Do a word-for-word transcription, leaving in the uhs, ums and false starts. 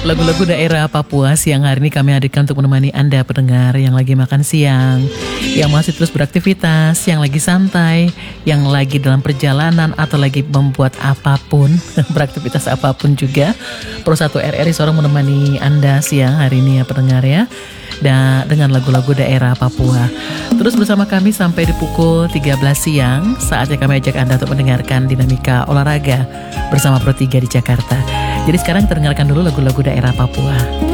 Lagu-lagu daerah Papua siang hari ini kami hadirkan untuk menemani Anda pendengar yang lagi makan siang, yang masih terus beraktivitas, yang lagi santai, yang lagi dalam perjalanan atau lagi membuat apapun, beraktivitas apapun juga. Pro satu R R I seorang menemani Anda siang hari ini ya pendengar ya. Dan dengan lagu-lagu daerah Papua. Terus bersama kami sampai di pukul tiga belas siang. Saatnya kami ajak Anda untuk mendengarkan dinamika olahraga bersama Pro tiga di Jakarta. Jadi sekarang kita dengarkan dulu lagu-lagu daerah Papua.